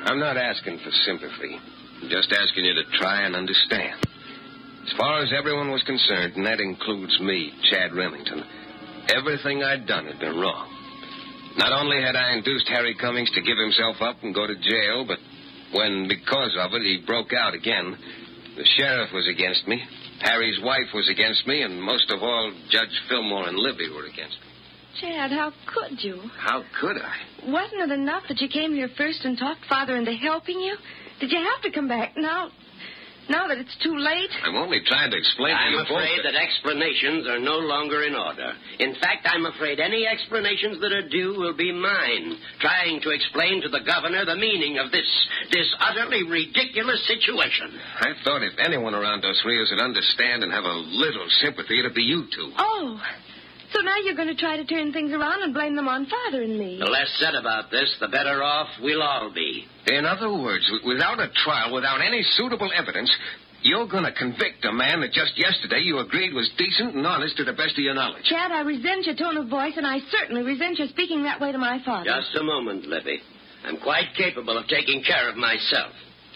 I'm not asking for sympathy. I'm just asking you to try and understand. As far as everyone was concerned, and that includes me, Chad Remington, everything I'd done had been wrong. Not only had I induced Harry Cummings to give himself up and go to jail, but when, because of it, he broke out again, the sheriff was against me, Harry's wife was against me, and most of all, Judge Fillmore and Libby were against me. Chad, how could you? How could I? Wasn't it enough that you came here first and talked Father into helping you? Did you have to come back now that it's too late? I'm only trying to explain to you I'm afraid that explanations are no longer in order. In fact, I'm afraid any explanations that are due will be mine, trying to explain to the governor the meaning of this utterly ridiculous situation. I thought if anyone around Dos Rios would understand and have a little sympathy, it'd be you two. Oh, so now you're going to try to turn things around and blame them on Father and me. The less said about this, the better off we'll all be. In other words, without a trial, without any suitable evidence, you're going to convict a man that just yesterday you agreed was decent and honest to the best of your knowledge. Chad, I resent your tone of voice, and I certainly resent your speaking that way to my father. Just a moment, Libby. I'm quite capable of taking care of myself.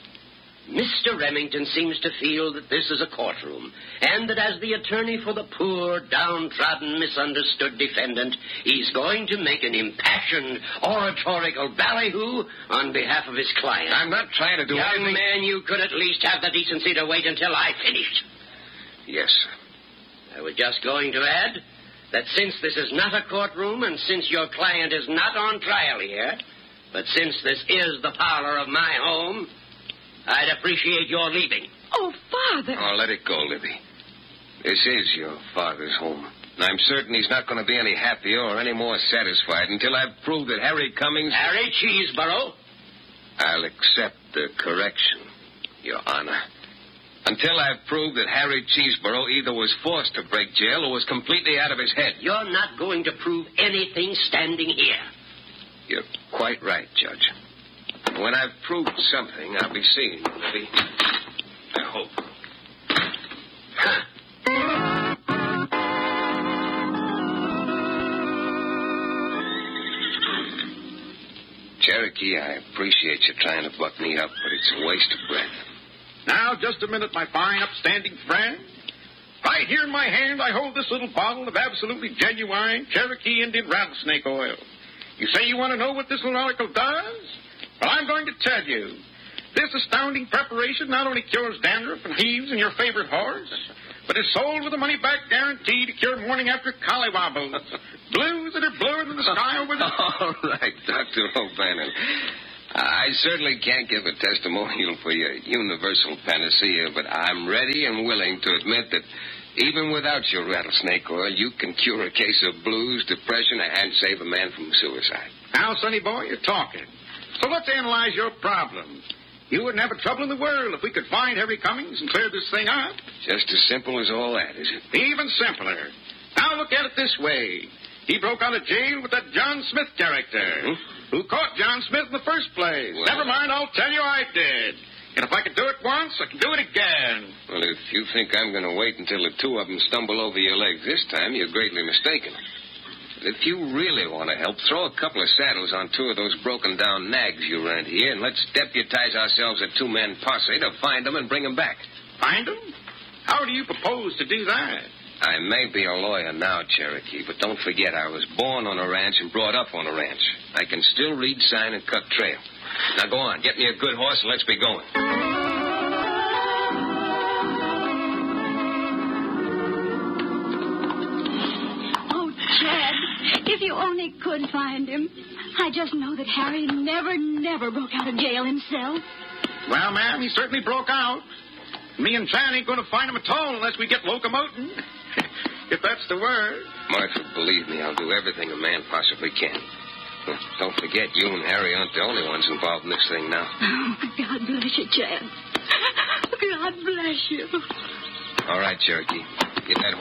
Mr. Remington seems to feel that this is a courtroom, and that as the attorney for the poor, downtrodden, misunderstood defendant, he's going to make an impassioned, oratorical ballyhoo on behalf of his client. I'm not trying to do anything... Young man, you could at least have the decency to wait until I finished. Yes, sir. I was just going to add that since this is not a courtroom, and since your client is not on trial here, but since this is the parlor of my home, I'd appreciate your leaving. Oh, Father. Oh, let it go, Libby. This is your father's home. And I'm certain he's not going to be any happier or any more satisfied until I've proved that Harry Cummings... Harry Cheeseborough? I'll accept the correction, Your Honor. Until I've proved that Harry Cheeseborough either was forced to break jail or was completely out of his head. You're not going to prove anything standing here. You're quite right, Judge. When I've proved something, I'll be seeing you, Libby. I hope. Cherokee, I appreciate you trying to buck me up, but it's a waste of breath. Now, just a minute, my fine, upstanding friend. Right here in my hand, I hold this little bottle of absolutely genuine Cherokee Indian rattlesnake oil. You say you want to know what this little article does? Well, I'm going to tell you. This astounding preparation not only cures dandruff and heaves in your favorite horse, but is sold with a money-back guarantee to cure morning after collywobbles. Blues that are bluer than the sky over the... All right, Dr. O'Bannon. I certainly can't give a testimonial for your universal panacea, but I'm ready and willing to admit that even without your rattlesnake oil, you can cure a case of blues, depression, and save a man from suicide. Now, sonny boy, you're talking. So let's analyze your problem. You wouldn't have a trouble in the world if we could find Harry Cummings and clear this thing up. Just as simple as all that, is it? Even simpler. Now look at it this way. He broke out of jail with that John Smith character. Who caught John Smith in the first place? Well, never mind, I'll tell you I did. And if I could do it once, I can do it again. Well, if you think I'm going to wait until the two of them stumble over your legs this time, you're greatly mistaken. If you really want to help, throw a couple of saddles on two of those broken-down nags you rent here, and let's deputize ourselves a two-man posse to find them and bring them back. Find them? How do you propose to do that? I may be a lawyer now, Cherokee, but don't forget I was born on a ranch and brought up on a ranch. I can still read, sign, and cut trail. Now go on, get me a good horse and let's be going. Oh, Chad, if you only could find him. I just know that Harry never broke out of jail himself. Well, ma'am, he certainly broke out. Me and Chan ain't going to find him at all unless we get locomoting. If that's the word. Martha, believe me, I'll do everything a man possibly can. Don't forget, you and Harry aren't the only ones involved in this thing now. Oh, God bless you, Chad. God bless you. All right, Cherokee. Get that